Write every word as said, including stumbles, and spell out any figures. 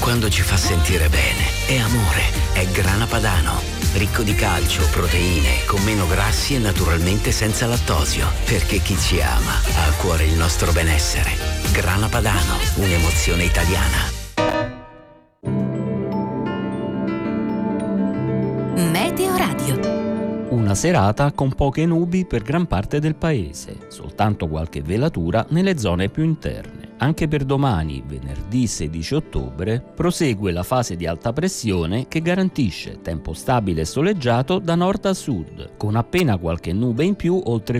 quando ci fa sentire bene. È amore, è Grana Padano. Ricco di calcio, proteine, con meno grassi e naturalmente senza lattosio. Perché chi ci ama ha a cuore il nostro benessere. Grana Padano, un'emozione italiana. Meteo Radio. Una serata con poche nubi per gran parte del paese, soltanto qualche velatura nelle zone più interne. Anche per domani, venerdì sedici ottobre, prosegue la fase di alta pressione che garantisce tempo stabile e soleggiato da nord a sud, con appena qualche nube in più oltre